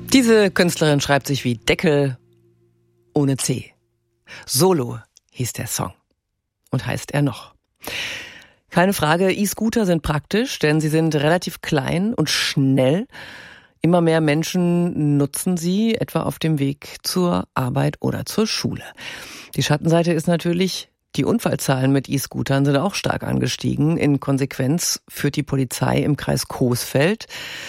Diese Künstlerin schreibt sich wie Deckel ohne C. Solo hieß der Song. Und heißt er noch. Keine Frage, E-Scooter sind praktisch, denn sie sind relativ klein und schnell. Immer mehr Menschen nutzen sie, etwa auf dem Weg zur Arbeit oder zur Schule. Die Schattenseite ist natürlich, die Unfallzahlen mit E-Scootern sind auch stark angestiegen. In Konsequenz führt die Polizei im Kreis Coesfeld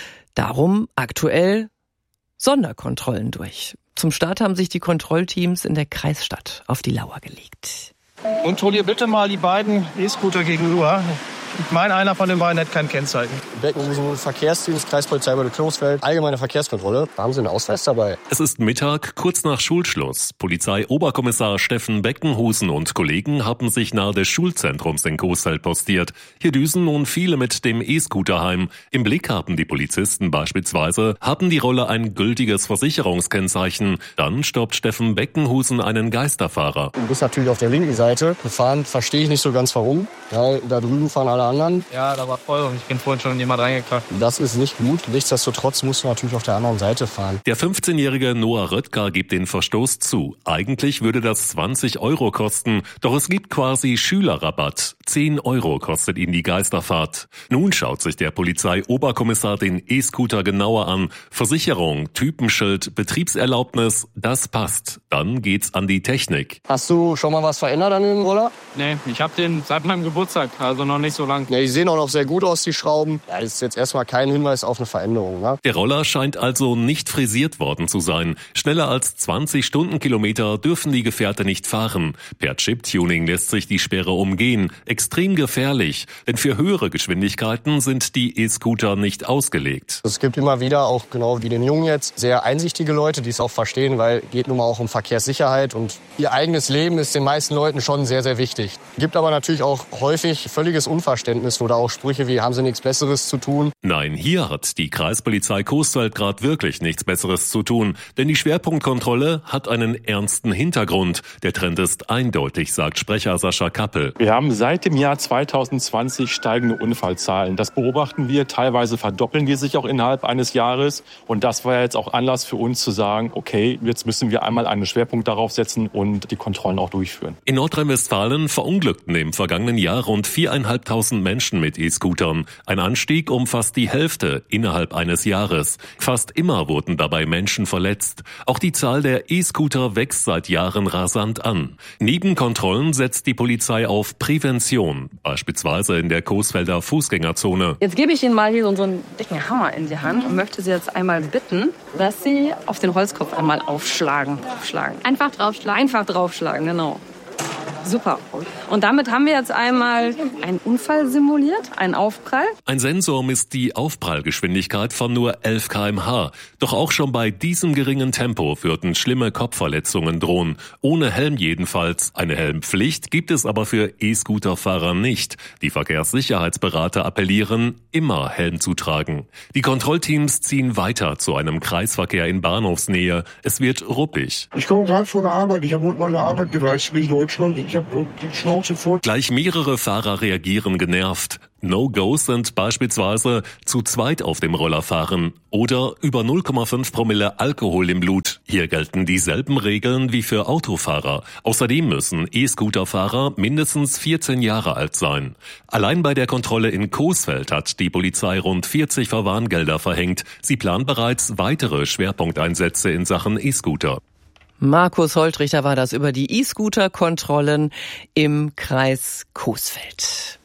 darum aktuell Sonderkontrollen durch. Zum Start haben sich die Kontrollteams in der Kreisstadt auf die Lauer gelegt. Kontrollier bitte mal die beiden E-Scooter gegenüber. Ich meine, einer von den beiden hat kein Kennzeichen. Beckenhusen, Verkehrsdienst, Kreispolizei Bad Coesfeld, allgemeine Verkehrskontrolle. Da haben Sie einen Ausweis dabei. Es ist Mittag, kurz nach Schulschluss. Polizeioberkommissar Steffen Beckenhusen und Kollegen haben sich nahe des Schulzentrums in Coesfeld postiert. Hier düsen nun viele mit dem E-Scooter heim. Im Blick haben die Polizisten beispielsweise, haben die Roller ein gültiges Versicherungskennzeichen. Dann stoppt Steffen Beckenhusen einen Geisterfahrer. Du bist natürlich auf der linken Seite gefahren, verstehe ich nicht so ganz warum. Ja, da drüben fahren alle anderen. Ja, da war voll und ich bin vorhin schon in jemand reingekracht. Das ist nicht gut. Nichtsdestotrotz musst du natürlich auf der anderen Seite fahren. Der 15-jährige Noah Röttger gibt den Verstoß zu. Eigentlich würde das 20 € kosten, doch es gibt quasi Schülerrabatt. 10 € kostet ihn die Geisterfahrt. Nun schaut sich der Polizeioberkommissar den E-Scooter genauer an. Versicherung, Typenschild, Betriebserlaubnis, das passt. Dann geht's an die Technik. Hast du schon mal was verändert an dem Roller? Nee, ich habe den seit meinem Geburtstag, also noch nicht so lang. Ja, die sehen auch noch sehr gut aus, die Schrauben. Ja, das ist jetzt erstmal kein Hinweis auf eine Veränderung. Ne? Der Roller scheint also nicht frisiert worden zu sein. Schneller als 20 Stundenkilometer dürfen die Gefährte nicht fahren. Per Chip-Tuning lässt sich die Sperre umgehen. Extrem gefährlich, denn für höhere Geschwindigkeiten sind die E-Scooter nicht ausgelegt. Es gibt immer wieder, auch genau wie den Jungen jetzt, sehr einsichtige Leute, die es auch verstehen, weil geht nun mal auch um Verkehrssicherheit und ihr eigenes Leben ist den meisten Leuten schon sehr, sehr wichtig. Gibt aber natürlich auch häufig völliges Unverständnis oder auch Sprüche wie, haben Sie nichts Besseres zu tun? Nein, hier hat die Kreispolizei Coesfeld gerade wirklich nichts Besseres zu tun, denn die Schwerpunktkontrolle hat einen ernsten Hintergrund. Der Trend ist eindeutig, sagt Sprecher Sascha Kappel. Wir haben seit dem Jahr 2020 steigende Unfallzahlen. Das beobachten wir, teilweise verdoppeln die sich auch innerhalb eines Jahres und das war jetzt auch Anlass für uns zu sagen, okay, jetzt müssen wir einmal einen Schwerpunkt darauf setzen und die Kontrollen auch durchführen. In Nordrhein-Westfalen verunglückten im vergangenen Jahr rund 4.500 Menschen mit E-Scootern. Ein Anstieg um fast die Hälfte innerhalb eines Jahres. Fast immer wurden dabei Menschen verletzt. Auch die Zahl der E-Scooter wächst seit Jahren rasant an. Neben Kontrollen setzt die Polizei auf Prävention, beispielsweise in der Coesfelder Fußgängerzone. Jetzt gebe ich Ihnen mal hier so einen dicken Hammer in die Hand und möchte Sie jetzt einmal bitten, dass Sie auf den Holzkopf einmal aufschlagen. Einfach draufschlagen. Einfach draufschlagen, genau. Super. Und damit haben wir jetzt einmal einen Unfall simuliert, einen Aufprall. Ein Sensor misst die Aufprallgeschwindigkeit von nur 11 km/h. Doch auch schon bei diesem geringen Tempo würden schlimme Kopfverletzungen drohen. Ohne Helm jedenfalls. Eine Helmpflicht gibt es aber für E-Scooter-Fahrer nicht. Die Verkehrssicherheitsberater appellieren, immer Helm zu tragen. Die Kontrollteams ziehen weiter zu einem Kreisverkehr in Bahnhofsnähe. Es wird ruppig. Ich komme gerade von der Arbeit. Ich habe heute meine Arbeit geleistet in Deutschland. Ich habe die Schnauze voll. Gleich mehrere Fahrer reagieren genervt. No-Gos sind beispielsweise zu zweit auf dem Roller fahren oder über 0,5 Promille Alkohol im Blut. Hier gelten dieselben Regeln wie für Autofahrer. Außerdem müssen E-Scooter-Fahrer mindestens 14 Jahre alt sein. Allein bei der Kontrolle in Coesfeld hat die Polizei rund 40 Verwarngelder verhängt. Sie plant bereits weitere Schwerpunkteinsätze in Sachen E-Scooter. Markus Holtrichter war das über die E-Scooter-Kontrollen im Kreis Coesfeld.